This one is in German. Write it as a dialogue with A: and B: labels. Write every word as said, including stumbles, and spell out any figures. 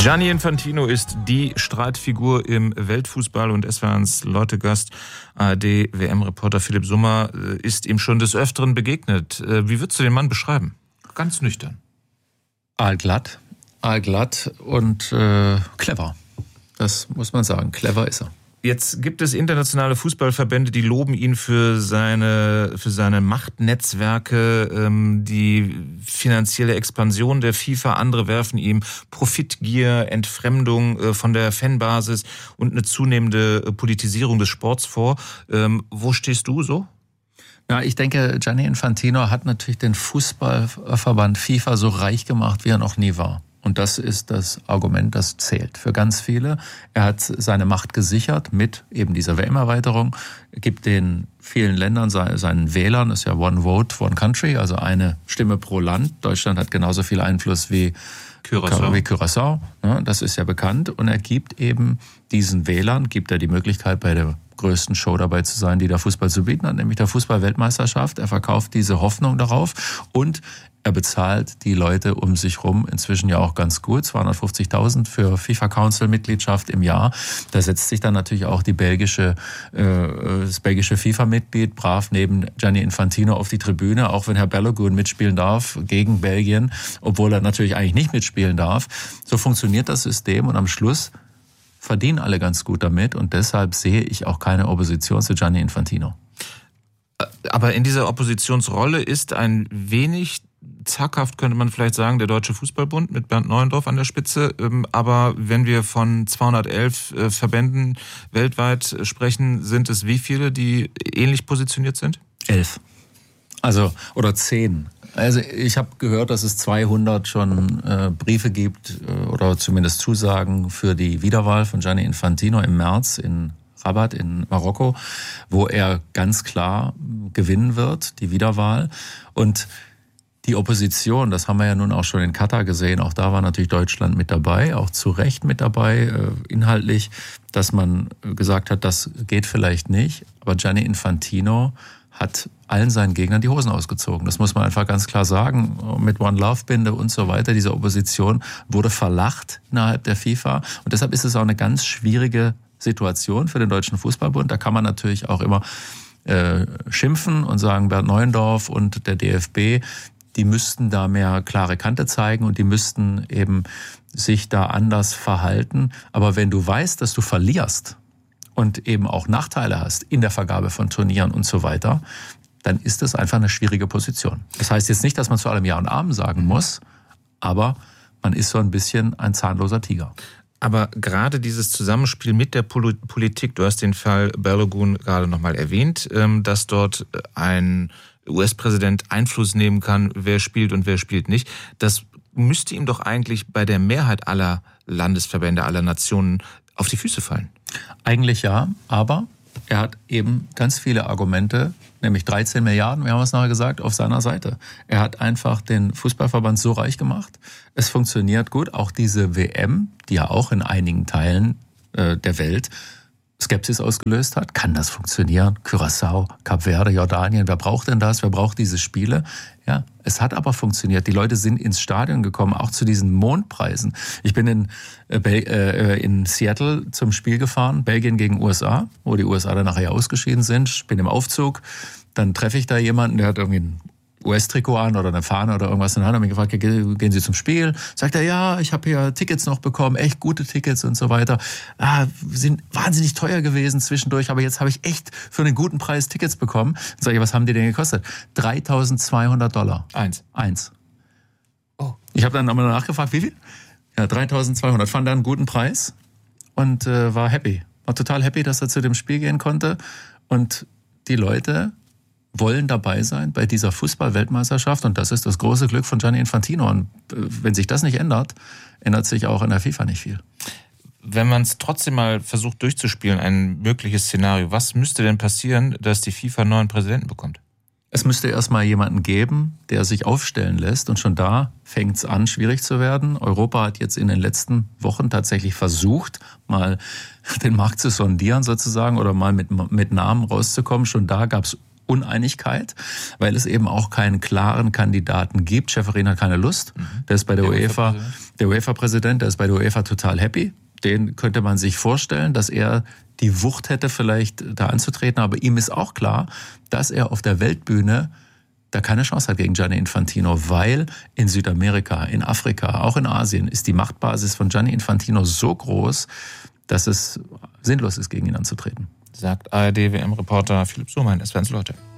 A: Gianni Infantino ist die Streitfigur im Weltfußball und S W R eins Leute-Gast, A R D-W M-Reporter Philipp Summer, ist ihm schon des Öfteren begegnet. Wie würdest du den Mann beschreiben? Ganz nüchtern.
B: Aalglatt, aalglatt und äh, clever. Das muss man sagen. Clever ist er.
A: Jetzt gibt es internationale Fußballverbände, die loben ihn für seine, für seine Machtnetzwerke, die finanzielle Expansion der FIFA. Andere werfen ihm Profitgier, Entfremdung von der Fanbasis und eine zunehmende Politisierung des Sports vor. Wo stehst du so?
B: Ja, ich denke, Gianni Infantino hat natürlich den Fußballverband FIFA so reich gemacht, wie er noch nie war. Und das ist das Argument, das zählt für ganz viele. Er hat seine Macht gesichert mit eben dieser W M-Erweiterung, gibt den vielen Ländern, seinen Wählern, das ist ja One Vote, One Country, also eine Stimme pro Land. Deutschland hat genauso viel Einfluss wie Curaçao. Wie Curaçao, das ist ja bekannt. Und er gibt eben diesen Wählern, gibt er die Möglichkeit, bei der größten Show dabei zu sein, die der Fußball zu bieten hat, nämlich der Fußball-Weltmeisterschaft. Er verkauft diese Hoffnung darauf und er bezahlt die Leute um sich rum inzwischen ja auch ganz gut, zweihundertfünfzigtausend für FIFA-Council-Mitgliedschaft im Jahr. Da setzt sich dann natürlich auch die belgische, äh, das belgische FIFA-Mitglied brav neben Gianni Infantino auf die Tribüne, auch wenn Herr Balogun mitspielen darf gegen Belgien, obwohl er natürlich eigentlich nicht mitspielen darf. So funktioniert das System und am Schluss verdienen alle ganz gut damit und deshalb sehe ich auch keine Opposition zu Gianni Infantino.
A: Aber in dieser Oppositionsrolle ist ein wenig zackhaft, könnte man vielleicht sagen, der Deutsche Fußballbund mit Bernd Neuendorf an der Spitze. Aber wenn wir von zweihundertelf Verbänden weltweit sprechen, sind es wie viele, die ähnlich positioniert sind?
B: Elf. Also, oder zehn. Also ich habe gehört, dass es zweihundert schon äh, Briefe gibt äh, oder zumindest Zusagen für die Wiederwahl von Gianni Infantino im März in Rabat in Marokko, wo er ganz klar gewinnen wird, die Wiederwahl. Und die Opposition, das haben wir ja nun auch schon in Katar gesehen, auch da war natürlich Deutschland mit dabei, auch zu Recht mit dabei, äh, inhaltlich, dass man gesagt hat, das geht vielleicht nicht. Aber Gianni Infantino hat allen seinen Gegnern die Hosen ausgezogen. Das muss man einfach ganz klar sagen. Mit One Love Binde und so weiter. Diese Opposition wurde verlacht innerhalb der FIFA. Und deshalb ist es auch eine ganz schwierige Situation für den Deutschen Fußballbund. Da kann man natürlich auch immer äh, schimpfen und sagen, Bernd Neuendorf und der D F B, die müssten da mehr klare Kante zeigen und die müssten eben sich da anders verhalten. Aber wenn du weißt, dass du verlierst und eben auch Nachteile hast in der Vergabe von Turnieren und so weiter, dann ist das einfach eine schwierige Position. Das heißt jetzt nicht, dass man zu allem Ja und Amen sagen muss, aber man ist so ein bisschen ein zahnloser Tiger.
A: Aber gerade dieses Zusammenspiel mit der Politik, du hast den Fall Balogun gerade nochmal erwähnt, dass dort ein U S-Präsident Einfluss nehmen kann, wer spielt und wer spielt nicht, das müsste ihm doch eigentlich bei der Mehrheit aller Landesverbände, aller Nationen auf die Füße fallen.
B: Eigentlich ja, aber er hat eben ganz viele Argumente, nämlich dreizehn Milliarden, wir haben es nachher gesagt, auf seiner Seite. Er hat einfach den Fußballverband so reich gemacht. Es funktioniert gut. Auch diese W M, die ja auch in einigen Teilen äh, der Welt Skepsis ausgelöst hat. Kann das funktionieren? Curaçao, Kap Verde, Jordanien, wer braucht denn das? Wer braucht diese Spiele? Ja, es hat aber funktioniert. Die Leute sind ins Stadion gekommen, auch zu diesen Mondpreisen. Ich bin in, äh, in Seattle zum Spiel gefahren, Belgien gegen U S A, wo die U S A dann nachher ausgeschieden sind. Ich bin im Aufzug, dann treffe ich da jemanden, der hat irgendwie ein U S-Trikot an oder eine Fahne oder irgendwas in der Hand. Und mich gefragt, gehen Sie zum Spiel? Sagt er, ja, ich habe hier Tickets noch bekommen, echt gute Tickets und so weiter. Ah, sind wahnsinnig teuer gewesen zwischendurch, aber jetzt habe ich echt für einen guten Preis Tickets bekommen. Dann sage ich, was haben die denn gekostet? dreitausendzweihundert Dollar.
A: Eins.
B: Eins. Oh. Ich habe dann nochmal nachgefragt, wie viel? Ja, dreitausendzweihundert. Fand da einen guten Preis und äh, war happy. War total happy, dass er zu dem Spiel gehen konnte. Und die Leute wollen dabei sein bei dieser Fußball-Weltmeisterschaft und das ist das große Glück von Gianni Infantino. Und wenn sich das nicht ändert, ändert sich auch in der FIFA nicht viel.
A: Wenn man es trotzdem mal versucht durchzuspielen, ein mögliches Szenario, was müsste denn passieren, dass die FIFA einen neuen Präsidenten bekommt?
B: Es müsste erstmal jemanden geben, der sich aufstellen lässt und schon da fängt es an, schwierig zu werden. Europa hat jetzt in den letzten Wochen tatsächlich versucht, mal den Markt zu sondieren sozusagen oder mal mit, mit Namen rauszukommen. Schon da gab es Uneinigkeit, weil es eben auch keinen klaren Kandidaten gibt. Schäferin hat keine Lust. Mhm. Der ist bei der, der UEFA Der UEFA-Präsident, der ist bei der UEFA total happy. Den könnte man sich vorstellen, dass er die Wucht hätte, vielleicht da anzutreten. Aber ihm ist auch klar, dass er auf der Weltbühne da keine Chance hat gegen Gianni Infantino, weil in Südamerika, in Afrika, auch in Asien ist die Machtbasis von Gianni Infantino so groß, dass es sinnlos ist, gegen ihn anzutreten.
A: Sagt A R D-W M-Reporter Philipp Sohmann, S W R eins Leute.